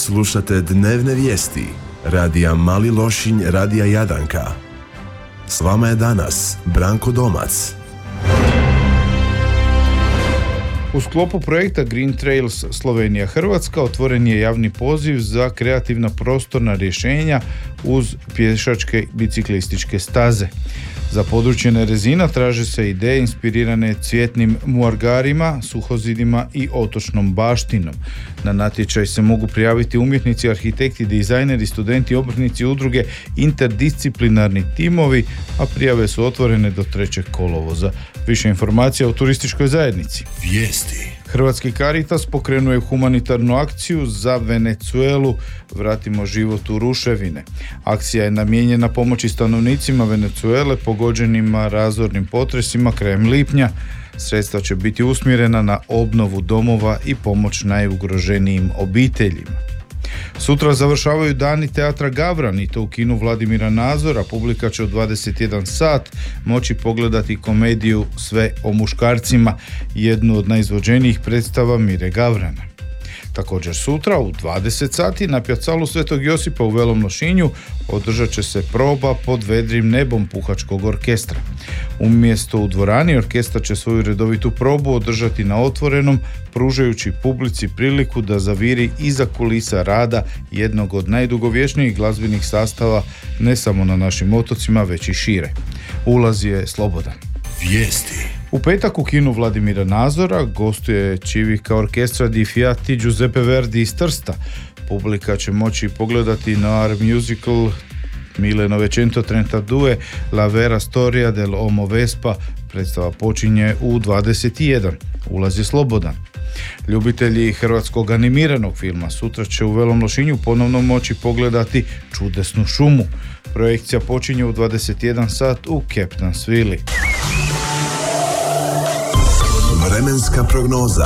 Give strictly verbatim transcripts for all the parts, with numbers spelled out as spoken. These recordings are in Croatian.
Slušate dnevne vijesti radija Mali Lošinj, radija Jadranka. S vama je danas Branko Domac. U sklopu projekta Green Trails Slovenija-Hrvatska otvoren je javni poziv za kreativna prostorna rješenja uz pješačke biciklističke staze. Za područje Nerezina traže se ideje inspirirane cvjetnim muargarima, suhozidima i otočnom baštinom. Na natječaj se mogu prijaviti umjetnici, arhitekti, dizajneri, studenti, obrtnici, udruge, interdisciplinarni timovi, a prijave su otvorene do trećeg kolovoza. Više informacija o turističkoj zajednici. Vijesti. Hrvatski Caritas pokrenuje humanitarnu akciju za Venezuelu Vratimo život u ruševine. Akcija je namijenjena pomoći stanovnicima Venezuele pogođenima razornim potresima krajem lipnja. Sredstva će biti usmjerena na obnovu domova i pomoć najugroženijim obiteljima. Sutra završavaju dani teatra Gavran i to u kinu Vladimira Nazora. Publika će u dvadeset jedan sat moći pogledati komediju Sve o muškarcima, jednu od najizvođenijih predstava Mire Gavrana. Također sutra u dvadeset sati na pjacalu Svetog Josipa u Velom Lošinju održat će se proba pod vedrim nebom puhačkog orkestra. Umjesto u dvorani, orkestar će svoju redovitu probu održati na otvorenom, pružajući publici priliku da zaviri iza kulisa rada jednog od najdugovječnijih glazbenih sastava ne samo na našim otocima, već i šire. Ulaz je slobodan. Vijesti. U petak u kinu Vladimira Nazora gostuje Čivika orkestra di Fiati Giuseppe Verdi iz Trsta. Publika će moći pogledati noir musical Mille Novecento trentadue La vera storia del Homo Vespa. Predstava počinje u dvadeset jedan. Ulaz je slobodan. Ljubitelji hrvatskog animiranog filma sutra će u Velom Lošinju ponovno moći pogledati Čudesnu šumu. Projekcija počinje u dvadeset jedan sat u Captain's Willi. Vremenska prognoza.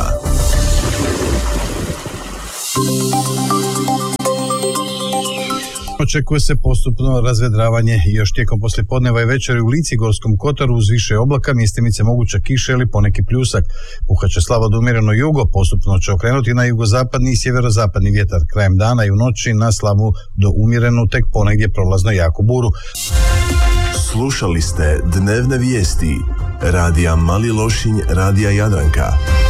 Očekuje se postupno razvedravanje još tijekom poslijepodneva i večeri u Lici i Gorskom kotaru uz više oblaka, mjestimice moguća kiša ili poneki pljusak. Puhat će slabo do umjereno jugo, postupno će okrenuti na jugozapadni i sjeverozapadni vjetar krajem dana i u noći na slabu do umjerenu, tek ponegdje prolazno jaku buru. Slušali ste dnevne vijesti radija Mali Lošinj, radija Jadranka.